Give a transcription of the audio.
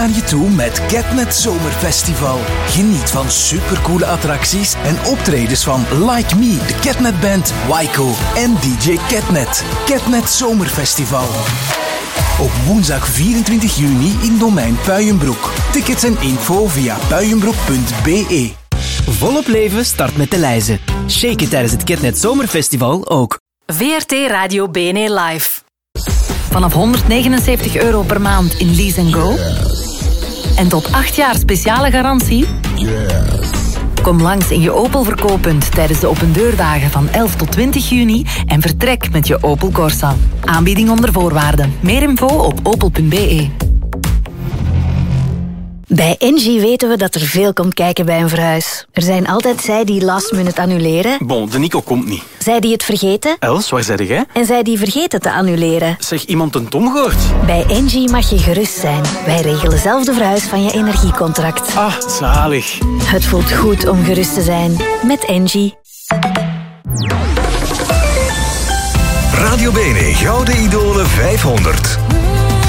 naar je toe met Catnet Zomerfestival. Geniet van supercoole attracties en optredens van Like Me, de Catnet Band, Waiko en DJ Catnet. Catnet Zomerfestival. Op woensdag 24 juni in Domein Puijenbroek. Tickets en info via puijenbroek.be. Volop leven start met de lijzen. Shake it tijdens het Catnet Zomerfestival ook. VRT Radio BNE Live. Vanaf €179 per maand in Lease & Go. En tot 8 jaar speciale garantie. Kom langs in je Opel verkooppunt tijdens de opendeurdagen van 11 tot 20 juni en vertrek met je Opel Corsa. Aanbieding onder voorwaarden. Meer info op opel.be. Bij Engie weten we dat er veel komt kijken bij een verhuis. Er zijn altijd zij die last minute annuleren. Bon, de Nico komt niet. Zij die het vergeten. Els, waar zei jij? En zij die vergeten te annuleren. Zeg, iemand een Tom gehoord? Bij Engie mag je gerust zijn. Wij regelen zelf de verhuis van je energiecontract. Ah, zalig. Het voelt goed om gerust te zijn. Met Engie. Radio BNE Gouden Idolen 500.